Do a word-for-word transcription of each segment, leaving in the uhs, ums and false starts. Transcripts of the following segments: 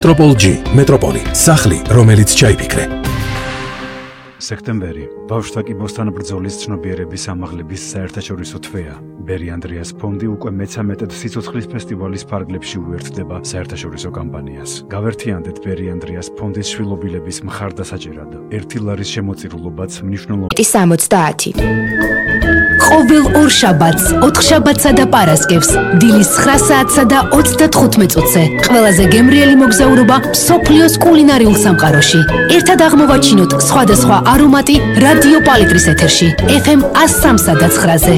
Metropool G, Metropoly, სახლი, რომელიც ჩაიფიქრე. სექტემბერი, ბავშვთა კიბოსთან ბრძოლის ცნობიერების ამაღლების საერთაშორისო თვეა. ბერი ანდრიას ფონდი უკვე მეცამეტედ სიცოცხლის ფესტივალის ფარგლებში უერთდება საერთაშორისო კამპანიას. გავერთიანდეთ ბერი ანდრიას ფონდის შვილობილების მხარდასაჭერად. ერთი ლარის შემოწირულობაც მნიშვნელოვანია. სამოცდაათი. ყოველ ორ შაბათს, ოთხ შაბათსა და პარასკევს, დილის ცხრა საათსა და ოცდათხუთმეტ წუთზე, ყველაზე გემრიელი მოგზაურობა მსოფლიოს კულინარიულ სამყაროში. ერთად აღმოვაჩინოთ სხვადასხვა არომატი რადიო პალიტრის ეთერში, ეფ ემ ას სამსა და ცხრაზე.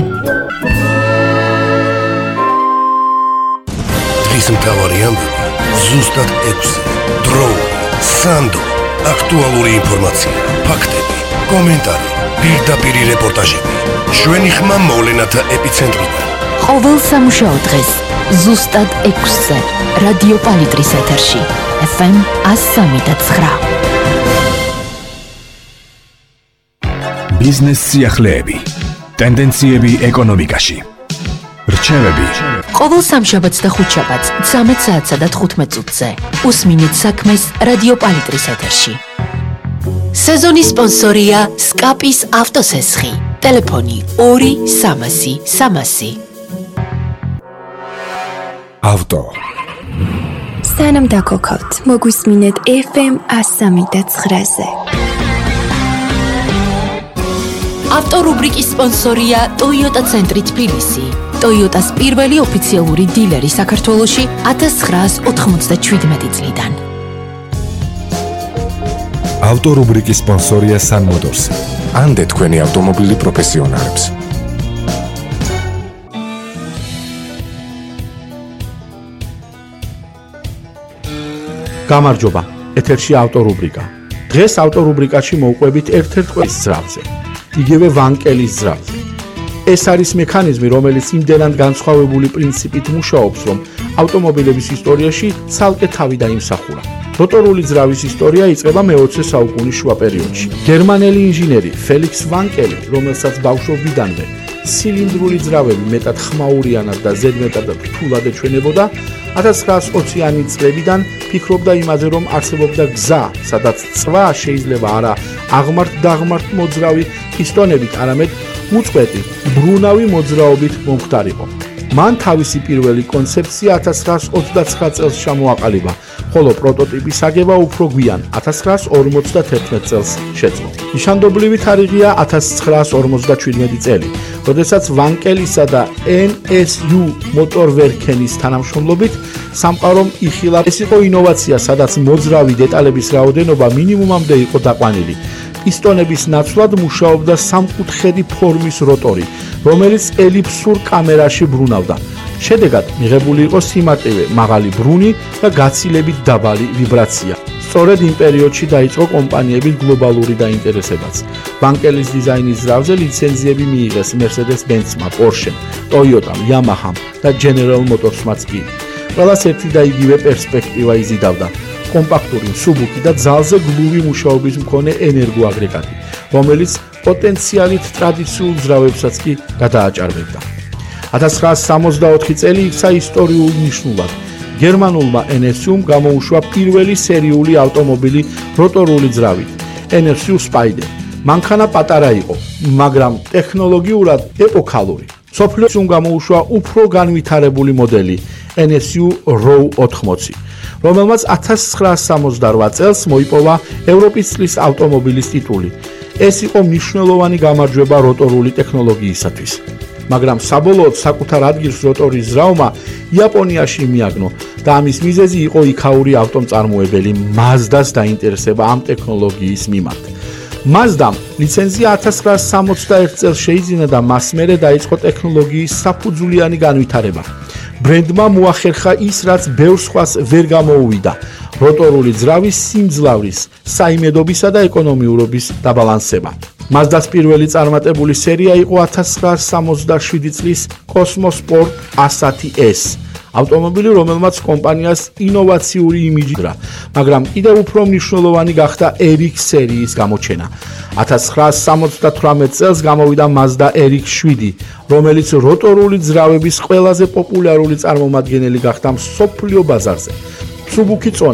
დღის მთავარი ამბები ზუსტად ექვსზე. დროული, სანდო, აქტუალური ინფორმაცია, ფაქტები, კომენტარი, პირდაპირი რეპორტაჟები. ჩვენი ხმა მოვლენათა ეპიცენტრიდან. ყოველ სამუშაო დღეს ზუსტად ექვსზე რადიო პალიტრის ეთერში, ეფ ემ ას სამი და ცხრა. ბიზნეს სიახლეები, ტენდენციები ეკონომიკაში, რჩევები. ყოველ სამშაბათს და ხუთშაბათს ცამეტ საათსა და თხუთმეტ წუთზე უსმინეთ საქმეს რადიო პალიტრის ეთერში. სეზონის სპონსორია სკაპის ავტოსესხი. ტელეფონი ორი სამასი სამასი. ავტო. სანამ დაგოქავთ, მოგვისმინეთ ეფ ემ ას სამი და ცხრაზე. ავტორუბრიკის სპონსორია ტოიოტა ცენტრი თბილისი. ტოიოტას პირველი ოფიციალური დილერი საქართველოში ათას ცხრაას ოთხმოცდაშვიდმეტი წლიდან. ავტორუბრიკის სპონსორია Sun Motors. ანდე თქვენი ავტომობილი პროფესიონალებს. გამარჯობა, ეთერში ავტორუბრიკა. დღეს ავტორუბრიკაში მოვყვებით ერთ-ერთ ყველის ძრავზე, იგივე ვანკელის ძრავზე. ეს არის მექანიზმი, რომელიც იმდენად განსხვავებული პრინციპით მუშაობს, რომ ავტომობილების ისტორიაში ცალკე თავი დაიმსახურა. როტორული ძრავის ისტორია იწყება მეოცე საუკუნის შუა პერიოდში. გერმანელი ინჟინერი ფელიქს ვანკელი, რომელსაც ბავშვობიდანვე ცილინდრული ძრავები მეტად ხმაურიანად და ზედმეტად რთულად ეჩვენებოდა, ათას ცხრაას ოციანი წლებიდან ფიქრობდა იმაზე, რომ არსებობდა გზა, სადაც წვა შეიძლება არა აღმართ-დაღმართ მოძრავი პისტონებით, არამედ უწყვეტი, ბრუნავი მოძრაობით მომხდარიყო. მან თავისი პირველი კონცეფცია ათას ცხრაას ოცდაცხრა წელს ჩამოაყალიბა, ხოლო პროტოტიპის აგება უფრო გვიან ათას ცხრაას ორმოცდათერთმეტ წელს შეძლო. ნიშანდობლივი თარიღია ათას ცხრაას ორმოცდაშვიდმეტი წელი, როდესაც ვანკელისა და ენ ეს იუ მოტორვერქენის თანამშრომლობით სამყარომ იხილა. ეს იყო ინოვაცია, სადაც მოძრავი დეტალების რაოდენობა მინიმუმამდე იყო დაყვანილი. პისტონების ნაცვლად მუშაობდა სამკუთხედი ფორმის როტორი, რომელიც ელიფსურ კამერაში ბრუნავდა. შედეგად მიღებული იყო სიმარტივე, მაღალი ბრუნი და გაცილებით დაბალი ვიბრაცია. სწორედ იმ პერიოდში დაიწყო კომპანიების გლობალური დაინტერესებაც. ვანკელის დიზაინის ძრავზე ლიცენზიები მიიღეს Mercedes-Benz-მა, Porsche-მ, Toyota-მ, Yamaha-მ და General Motors-მაც კი. ყველას ერთი და იგივე პერსპექტივა იზიდავდა. კომპაქტური, მსუბუქი და ძალზე გლუვი მუშაობის მქონე ენერგოაგრეგატი, რომელიც პოტენციალით ტრადიციულ ძრავებსაც კი გადააჭარბებდა. ათას ცხრაას სამოცდაოთხი წელი იქცა ისტორიულ ნიშნულად. გერმანულმა ენ ეს იუმ გამოუშვა პირველი სერიული ავტომობილი როტორული ძრავით, ენ ეს იუ Spider. მანქანა პატარა იყო, მაგრამ ტექნოლოგიურად ეპოქალური. მსოფლიოს გამოუშვა უფრო განვითარებული მოდელი ენ ეს იუ Row ოთხმოცი, რომელმაც ათას ცხრაას სამოცდარვა წელს მოიპოვა ევროპის წლის ავტომობილის ტიტული. ეს იყო მნიშვნელოვანი გამარჯვება როტორული ტექნოლოგიისათვის. მაგრამ საბოლოოდ საკუთარ ადგილს როტორის ძრავმა იაპონიაში მიაგნო და ამის მიზეზი იყო იქაური ავტომწარმოებელი Mazda-ს დაინტერესება ამ ტექნოლოგიის მიმართ. Mazda-მ ლიცენზია ათას ცხრაას სამოცდაერთ წელს შეიძინა და მას მერე დაიწყო ტექნოლოგიის საფუძვლიანი განვითარება. ბრენდმა მოახერხა ის, რაც ბევრ სხვას ვერ გამოუვიდა: როტორული ძრავის სიმძლავრის, საიმედობისა და ეკონომიურობის დაბალანსება. Mazda-ს პირველი წარმატებული სერია იყო ათას ცხრაას სამოცდაშვიდი წლის Cosmo Sport ასათი ეს, ავტომობილი, რომელმაც კომპანიას ინოვაციური იმიჯი დრა, მაგრამ კიდევ უფრო მნიშვნელოვანი გახდა ერ ეიქს სერიის გამოჩენა. ათას ცხრაას სამოცდათვრამეტ წელს გამოვიდა Mazda ერ ეიქს შვიდი, რომელიც როტორული ძრავების ყველაზე პოპულარული წარმომადგენელი გახდა მსოფლიო ბაზარზე. მსუბუქი წონა